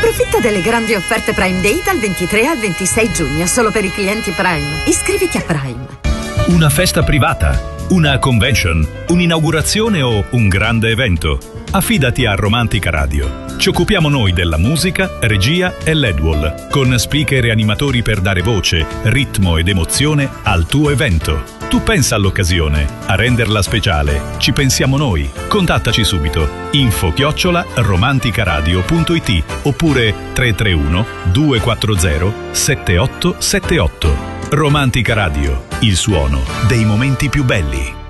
Approfitta delle grandi offerte Prime Day dal 23 al 26 giugno, solo per i clienti Prime. Iscriviti a Prime. Una festa privata, una convention, un'inaugurazione o un grande evento? Affidati a Romantica Radio. Ci occupiamo noi della musica, regia e LED wall, con speaker e animatori per dare voce, ritmo ed emozione al tuo evento. Tu pensa all'occasione, a renderla speciale. Ci pensiamo noi. Contattaci subito. info@romanticaradio.it oppure 331 240 7878. Romantica Radio, il suono dei momenti più belli.